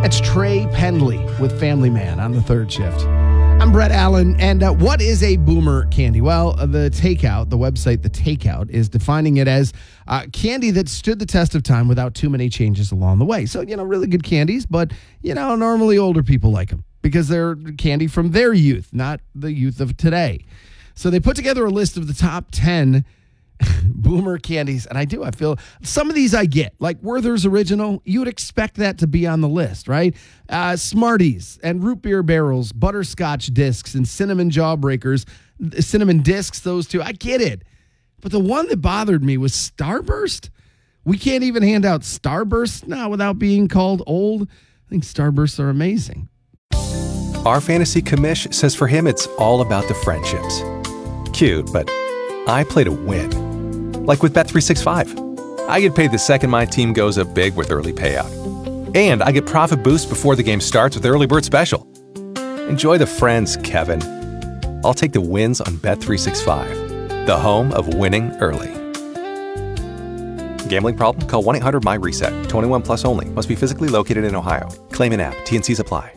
That's Trey Pendley with Family Man on the third shift. I'm Brett Allen, and what is a boomer candy? Well, the website The Takeout, is defining it as candy that stood the test of time without too many changes along the way. So, really good candies, but, normally older people like them because they're candy from their youth, not the youth of today. So they put together a list of the top 10 boomer candies, and I feel some of these I get, like Werther's Original. You would expect that to be on the list, right? Smarties and root beer barrels, butterscotch discs, and cinnamon jawbreakers, cinnamon discs, those two, I get it. But the one that bothered me was Starburst. We can't even hand out Starburst now without being called old. I think Starbursts are amazing. Our fantasy commish says for him it's all about the friendships. Cute, but I play to win. Like with Bet365. I get paid the second my team goes up big with early payout. And I get profit boost before the game starts with Early Bird Special. Enjoy the friends, Kevin. I'll take the wins on Bet365, the home of winning early. Gambling problem? Call 1-800-MY-RESET. 21 plus only. Must be physically located in Ohio. Claim in app. T&Cs apply.